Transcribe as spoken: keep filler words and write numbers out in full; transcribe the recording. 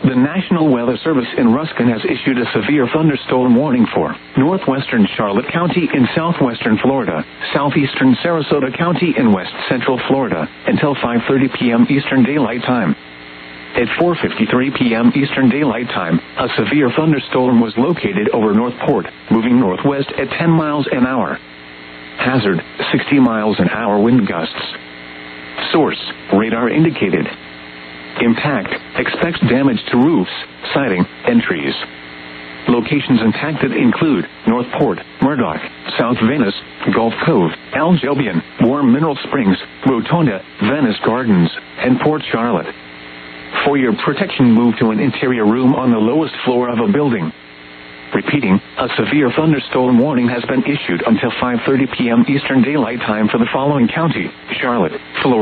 The National Weather Service in Ruskin has issued a severe thunderstorm warning for northwestern Charlotte County in southwestern Florida, southeastern Sarasota County in west central Florida, until five thirty p.m. Eastern Daylight Time. At four fifty-three p.m. Eastern Daylight Time, a severe thunderstorm was located over Northport, moving northwest at ten miles an hour. Hazard, sixty miles an hour wind gusts. Source, radar indicated. Impact, expects damage to roofs, siding, and trees. Locations impacted include Northport, Murdoch, South Venice, Gulf Cove, Aljobian, Warm Mineral Springs, Rotonda, Venice Gardens, and Port Charlotte. For your protection, move to an interior room on the lowest floor of a building. Repeating, a severe thunderstorm warning has been issued until five thirty p.m. Eastern Daylight Time for the following county: Charlotte, Florida.